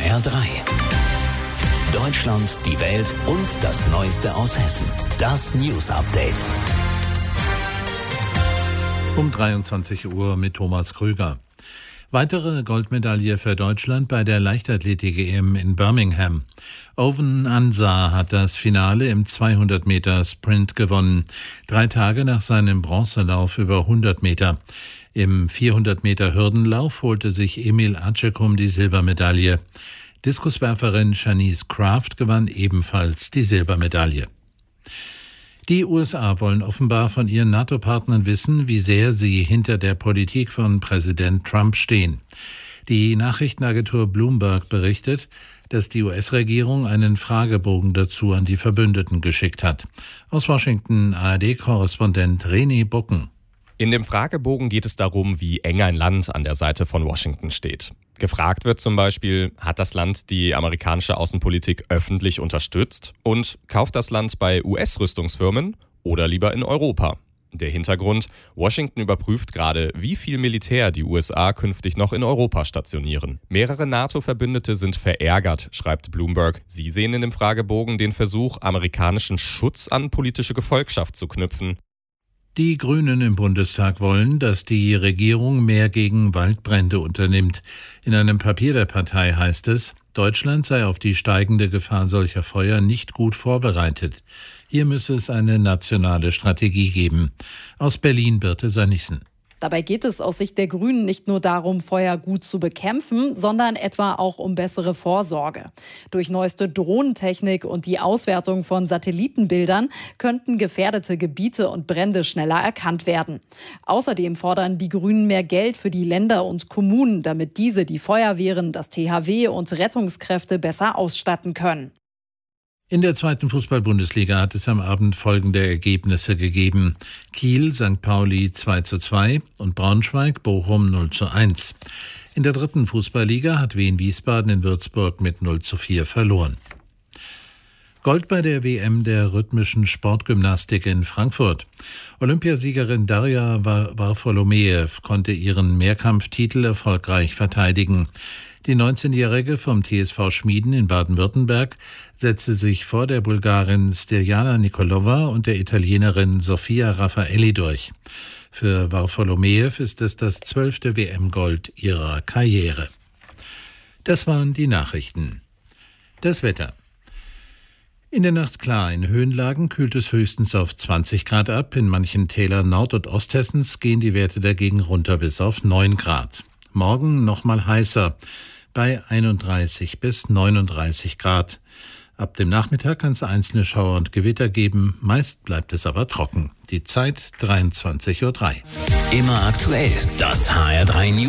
HR3. Deutschland, die Welt und das Neueste aus Hessen. Das News Update. Um 23 Uhr mit Thomas Krüger. Weitere Goldmedaille für Deutschland bei der Leichtathletik-EM in Birmingham. Owen Ansah hat das Finale im 200-Meter-Sprint gewonnen, 3 Tage nach seinem Bronzelauf über 100 Meter. Im 400-Meter-Hürdenlauf holte sich Emil Acecum die Silbermedaille. Diskuswerferin Shanice Kraft gewann ebenfalls die Silbermedaille. Die USA wollen offenbar von ihren NATO-Partnern wissen, wie sehr sie hinter der Politik von Präsident Trump stehen. Die Nachrichtenagentur Bloomberg berichtet, dass die US-Regierung einen Fragebogen dazu an die Verbündeten geschickt hat. Aus Washington ARD-Korrespondent René Bucken. In dem Fragebogen geht es darum, wie eng ein Land an der Seite von Washington steht. Gefragt wird zum Beispiel, hat das Land die amerikanische Außenpolitik öffentlich unterstützt und kauft das Land bei US-Rüstungsfirmen oder lieber in Europa? Der Hintergrund: Washington überprüft gerade, wie viel Militär die USA künftig noch in Europa stationieren. Mehrere NATO-Verbündete sind verärgert, schreibt Bloomberg. Sie sehen in dem Fragebogen den Versuch, amerikanischen Schutz an politische Gefolgschaft zu knüpfen. Die Grünen im Bundestag wollen, dass die Regierung mehr gegen Waldbrände unternimmt. In einem Papier der Partei heißt es, Deutschland sei auf die steigende Gefahr solcher Feuer nicht gut vorbereitet. Hier müsse es eine nationale Strategie geben. Aus Berlin Birte Sönnigsen. Dabei geht es aus Sicht der Grünen nicht nur darum, Feuer gut zu bekämpfen, sondern etwa auch um bessere Vorsorge. Durch neueste Drohnentechnik und die Auswertung von Satellitenbildern könnten gefährdete Gebiete und Brände schneller erkannt werden. Außerdem fordern die Grünen mehr Geld für die Länder und Kommunen, damit diese die Feuerwehren, das THW und Rettungskräfte besser ausstatten können. In der 2. Fußball-Bundesliga hat es am Abend folgende Ergebnisse gegeben. Kiel, St. Pauli 2:2 und Braunschweig, Bochum 0:1. In der 3. Fußballliga hat Wien Wiesbaden in Würzburg mit 0:4 verloren. Gold bei der WM der rhythmischen Sportgymnastik in Frankfurt. Olympiasiegerin Darja Varfolomeev konnte ihren Mehrkampftitel erfolgreich verteidigen. Die 19-Jährige vom TSV Schmieden in Baden-Württemberg setzte sich vor der Bulgarin Stirjana Nikolova und der Italienerin Sofia Raffaelli durch. Für Varfolomeev ist es das 12. WM-Gold ihrer Karriere. Das waren die Nachrichten. Das Wetter. In der Nacht klar, in Höhenlagen kühlt es höchstens auf 20 Grad ab. In manchen Tälern Nord- und Osthessens gehen die Werte dagegen runter bis auf 9 Grad. Morgen nochmal heißer, bei 31 bis 39 Grad. Ab dem Nachmittag kann es einzelne Schauer und Gewitter geben, meist bleibt es aber trocken. Die Zeit 23:03 Uhr. Immer aktuell, das HR3 News.